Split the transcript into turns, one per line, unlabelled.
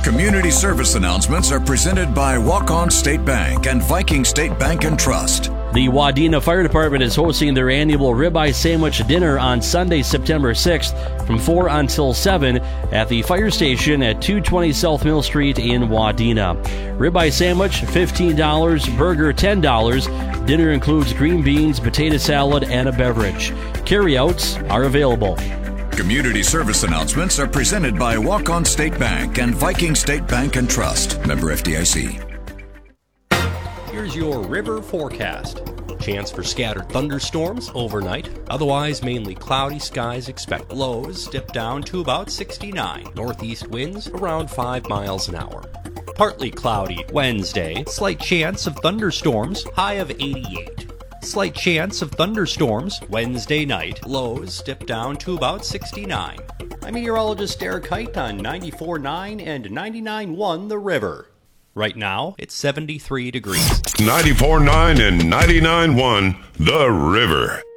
Community service announcements are presented by Walk-On State Bank and Viking State Bank and Trust.
The Wadena Fire Department is hosting their annual ribeye sandwich dinner on Sunday, September 6th from 4 until 7 at the fire station at 220 South Mill Street in Wadena. Ribeye sandwich, $15, burger, $10. Dinner includes green beans, potato salad, and a beverage. Carryouts are available.
Community service announcements are presented by Walk-On State Bank and Viking State Bank and Trust. Member FDIC.
Here's your river forecast. Chance for scattered thunderstorms overnight. Otherwise, mainly cloudy skies. Expect lows dip down to about 69. Northeast winds around 5 miles an hour. Partly cloudy Wednesday. Slight chance of thunderstorms. High of 88. Slight chance of thunderstorms Wednesday night. Lows dip down to about 69. I'm meteorologist Eric Kite on 94.9 and 99.1 The River. Right now, it's 73 degrees.
94.9 and 99.1 The River.